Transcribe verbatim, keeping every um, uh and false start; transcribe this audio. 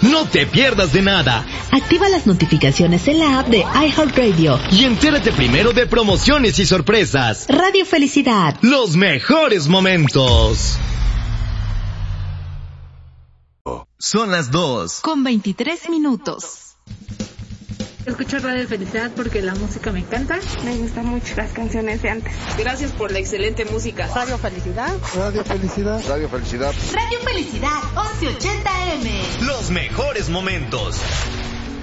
No te pierdas de nada. Activa las notificaciones en la app de iHeartRadio y entérate primero de promociones y sorpresas. Radio Felicidad. Los mejores momentos. Son las dos. Con veintitrés minutos. Escucho Radio Felicidad porque la música me encanta. Me gustan mucho las canciones de antes. Gracias por la excelente música. Radio Felicidad. Radio Felicidad. Radio Felicidad. Radio Felicidad, once ochenta A M. Los mejores momentos.